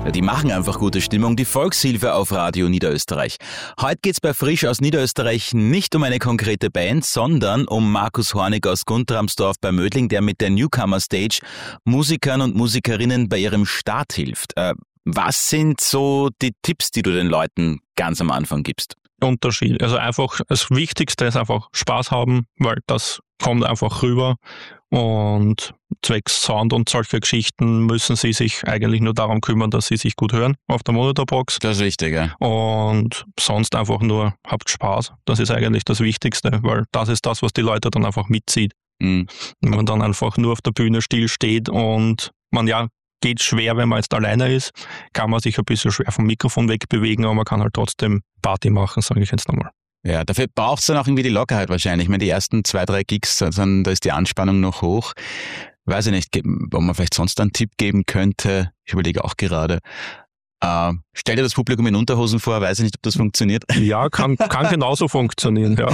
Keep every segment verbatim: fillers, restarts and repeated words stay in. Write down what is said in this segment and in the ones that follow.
Die machen einfach gute Stimmung, die Volkshilfe auf Radio Niederösterreich. Heute geht's bei Frisch aus Niederösterreich nicht um eine konkrete Band, sondern um Markus Hornig aus Guntramsdorf bei Mödling, der mit der Newcomer Stage Musikern und Musikerinnen bei ihrem Start hilft. Äh, was sind so die Tipps, die du den Leuten ganz am Anfang gibst? Unterschied. Also einfach, das Wichtigste ist einfach Spaß haben, weil das kommt einfach rüber und zwecks Sound und solche Geschichten müssen sie sich eigentlich nur darum kümmern, dass sie sich gut hören auf der Monitorbox. Das ist richtig, ja. Und sonst einfach nur habt Spaß. Das ist eigentlich das Wichtigste, weil das ist das, was die Leute dann einfach mitzieht. Mhm. Wenn man dann einfach nur auf der Bühne still steht und man ja geht schwer, wenn man jetzt alleine ist, kann man sich ein bisschen schwer vom Mikrofon wegbewegen, aber man kann halt trotzdem Party machen, sage ich jetzt nochmal. Ja, dafür braucht es dann auch irgendwie die Lockerheit wahrscheinlich. Ich meine, die ersten zwei, drei Gigs, dann, da ist die Anspannung noch hoch. Weiß ich nicht, ob man vielleicht sonst einen Tipp geben könnte. Ich überlege auch gerade. Äh, stell dir das Publikum in Unterhosen vor, weiß ich nicht, ob das funktioniert. Ja, kann, kann genauso funktionieren, ja.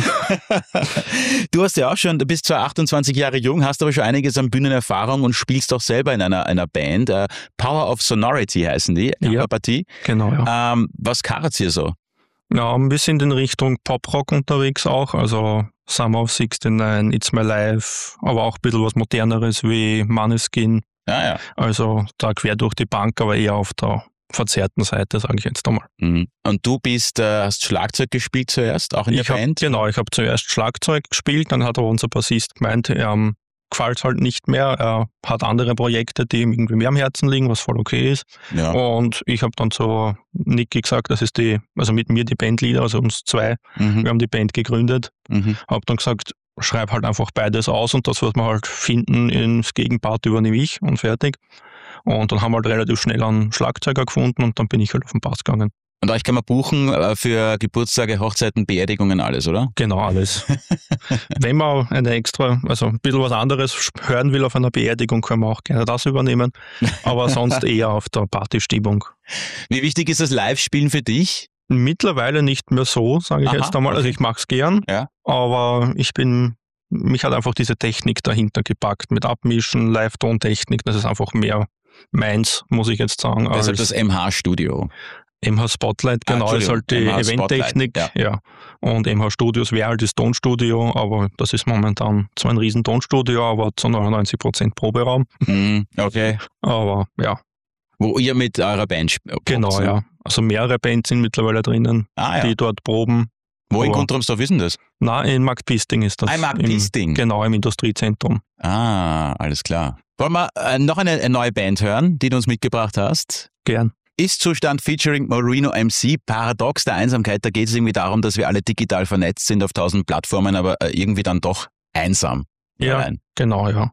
Du hast ja auch schon, du bist zwar achtundzwanzig Jahre jung, hast aber schon einiges an Bühnenerfahrung und spielst auch selber in einer, einer Band. Äh, Power of Sonority heißen die, ja, Partie. Genau, ja. Ähm, was karret's hier so? Ja, ein bisschen in Richtung Pop-Rock unterwegs auch, also Summer of sixty-nine, It's My Life, aber auch ein bisschen was Moderneres wie Måneskin. Ja, ja. Also da quer durch die Bank, aber eher auf der verzerrten Seite, sage ich jetzt einmal. Mhm. Und du bist, äh, hast Schlagzeug gespielt zuerst, auch in der ich hab, Band? Genau, ich habe zuerst Schlagzeug gespielt, dann hat aber unser Bassist gemeint, er gefällt halt nicht mehr, er hat andere Projekte, die ihm irgendwie mehr am Herzen liegen, was voll okay ist. Ja. Und ich habe dann zu Niki gesagt, das ist die, also mit mir die Bandleader, also uns zwei, mhm. wir haben die Band gegründet, mhm. habe dann gesagt, schreib halt einfach beides aus und das, was wir halt finden, ins Gegenpart übernehme ich und fertig. Und dann haben wir halt relativ schnell einen Schlagzeuger gefunden und dann bin ich halt auf den Bass gegangen. Und euch kann man buchen für Geburtstage, Hochzeiten, Beerdigungen, alles, oder? Genau, alles. Wenn man eine extra, also ein bisschen was anderes hören will auf einer Beerdigung, können wir auch gerne das übernehmen. Aber sonst eher auf der Partystimmung. Wie wichtig ist das Live-Spielen für dich? Mittlerweile nicht mehr so, sage ich Aha, jetzt einmal. Okay. Also ich mache es gern, ja. Aber ich bin, mich hat einfach diese Technik dahinter gepackt mit Abmischen, Live-Tontechnik, das ist einfach mehr meins, muss ich jetzt sagen. Also das M H-Studio. M H Spotlight, genau, ah, ist halt die Eventtechnik. Ja. ja. Und M H Studios wäre halt das Tonstudio, aber das ist momentan zwar ein riesen Tonstudio, aber zu neunundneunzig Prozent Proberaum. Mm, okay. Aber ja. Wo ihr mit eurer Band spielt. Genau, ja. Also mehrere Bands sind mittlerweile drinnen, ah, ja. die dort proben. Wo in Guntramsdorf ist denn das? Nein, in Marktpisting ist das. Ah, Marktpisting. Genau, im Industriezentrum. Ah, alles klar. Wollen wir äh, noch eine, eine neue Band hören, die du uns mitgebracht hast? Gern. Ist-Zustand featuring Marino M C, Paradox der Einsamkeit. Da geht es irgendwie darum, dass wir alle digital vernetzt sind auf tausend Plattformen, aber irgendwie dann doch einsam. Ja, rein. Genau, ja.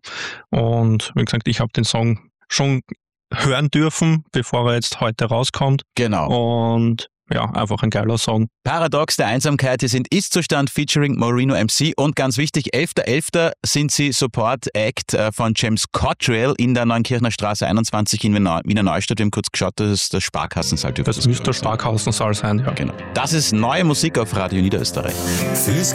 Und wie gesagt, ich habe den Song schon hören dürfen, bevor er jetzt heute rauskommt. Genau. Und ja, einfach ein geiler Song. Paradox der Einsamkeit, hier sind Ist-Zustand featuring Marino M C und ganz wichtig, elfter elfter sind sie Support-Act von James Cottrell in der Neunkirchner Straße einundzwanzig in Wiener Neustadt. Wir haben kurz geschaut, das ist der Sparkassensaal. Das müsste der Sparkassensaal sein, ja. Genau. Das ist neue Musik auf Radio Niederösterreich.